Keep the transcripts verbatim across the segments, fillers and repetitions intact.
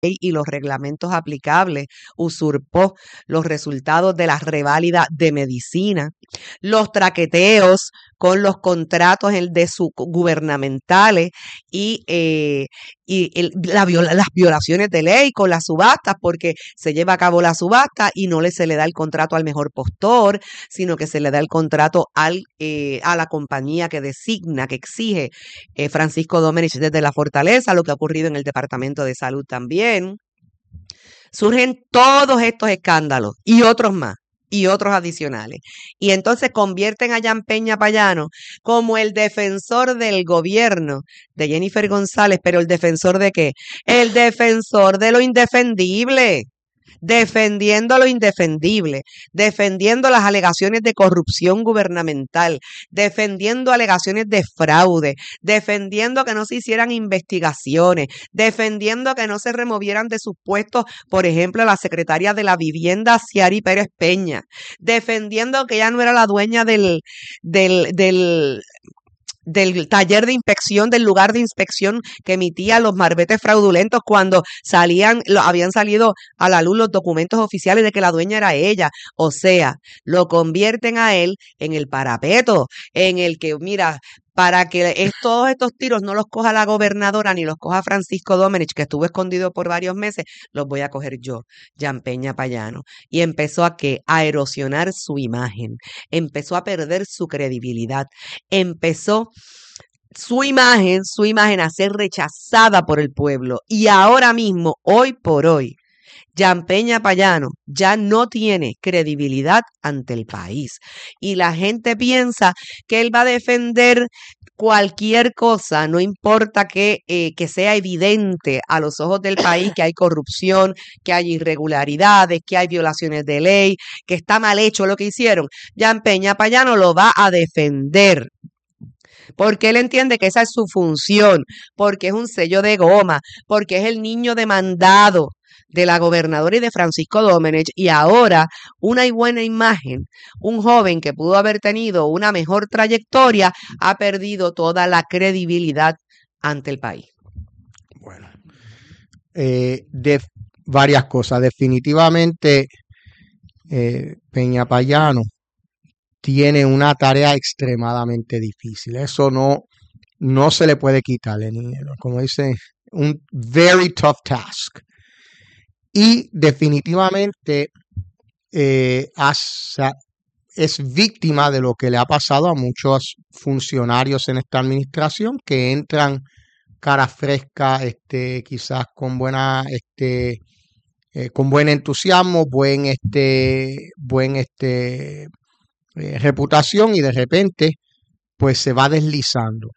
y los reglamentos aplicables, usurpó los resultados de la reválida de medicina, los traqueteos con los contratos de su gubernamentales y, eh, y el, la viola, las violaciones de ley con las subastas, porque se lleva a cabo la subasta y no le se le da el contrato al mejor postor, sino que se le da el contrato al, eh, a la compañía que designa, que exige eh, Francisco Domenech desde la Fortaleza, lo que ha ocurrido en el Departamento de Salud también. Surgen todos estos escándalos y otros más y otros adicionales. Y entonces convierten a Jan Peña Payano como el defensor del gobierno de Jennifer González, pero ¿el defensor de qué? El defensor de lo indefendible. Defendiendo lo indefendible, defendiendo las alegaciones de corrupción gubernamental, defendiendo alegaciones de fraude, defendiendo que no se hicieran investigaciones, defendiendo que no se removieran de sus puestos, por ejemplo, la secretaria de la Vivienda, Ciari Pérez Peña, defendiendo que ella no era la dueña del, del, del del taller de inspección, del lugar de inspección que emitía los marbetes fraudulentos cuando salían, lo, habían salido a la luz los documentos oficiales de que la dueña era ella. O sea, lo convierten a él en el parapeto, en el que, mira, para que es, todos estos tiros no los coja la gobernadora ni los coja Francisco Domenech, que estuvo escondido por varios meses, los voy a coger yo, Jan Peña Payano. Y empezó a que a erosionar su imagen, empezó a perder su credibilidad, empezó su imagen, su imagen a ser rechazada por el pueblo. Y ahora mismo, hoy por hoy, Jan Peña Payano ya no tiene credibilidad ante el país y la gente piensa que él va a defender cualquier cosa, no importa que, eh, que sea evidente a los ojos del país que hay corrupción, que hay irregularidades, que hay violaciones de ley, que está mal hecho lo que hicieron. Jan Peña Payano lo va a defender. Porque él entiende que esa es su función, porque es un sello de goma, porque es el niño demandado de la gobernadora y de Francisco Domenech, y ahora una buena imagen, un joven que pudo haber tenido una mejor trayectoria, ha perdido toda la credibilidad ante el país. Bueno, eh, de varias cosas. Definitivamente eh, Peña Payano tiene una tarea extremadamente difícil. Eso no, no se le puede quitar, como dice, un very tough task. Y definitivamente eh, hasta es víctima de lo que le ha pasado a muchos funcionarios en esta administración que entran cara fresca, este, quizás con buena, este, eh, con buen entusiasmo, buen, este, buen, este, eh, reputación, y de repente, pues se va deslizando.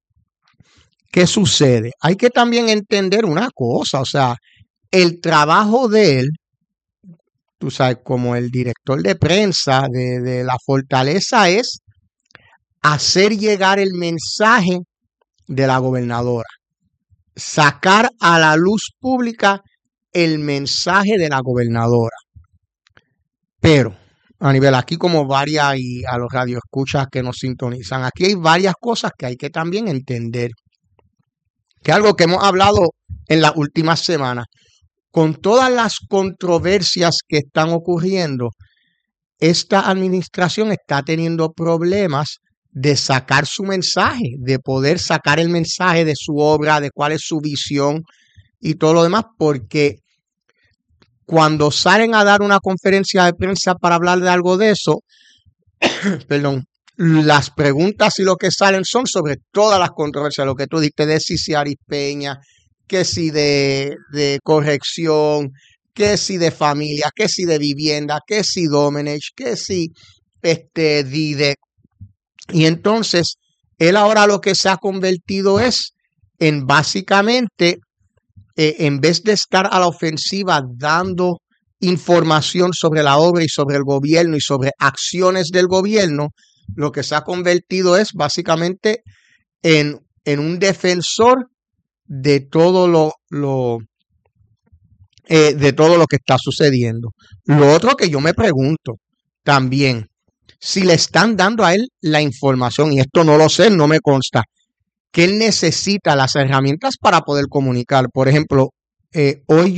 ¿Qué sucede? Hay que también entender una cosa, o sea, el trabajo de él, tú sabes, como el director de prensa de, de la Fortaleza, es hacer llegar el mensaje de la gobernadora, sacar a la luz pública el mensaje de la gobernadora. Pero, a nivel aquí, como varias, y a los radioescuchas que nos sintonizan, aquí hay varias cosas que hay que también entender, que es algo que hemos hablado en las últimas semanas. Con todas las controversias que están ocurriendo, esta administración está teniendo problemas de sacar su mensaje, de poder sacar el mensaje de su obra, de cuál es su visión y todo lo demás, porque cuando salen a dar una conferencia de prensa para hablar de algo de eso, perdón, las preguntas y lo que salen son sobre todas las controversias, lo que tú dijiste de Ciari Peña, que si de, de corrección, que si de familia, que si de vivienda, que si Domenech, que si este Dide. Y entonces, él ahora lo que se ha convertido es en básicamente, eh, en vez de estar a la ofensiva dando información sobre la obra y sobre el gobierno y sobre acciones del gobierno, lo que se ha convertido es básicamente en, en un defensor de todo lo, lo eh, de todo lo que está sucediendo. Lo otro que yo me pregunto también, si le están dando a él la información, y esto no lo sé, no me consta, que él necesita las herramientas para poder comunicar. Por ejemplo, eh, hoy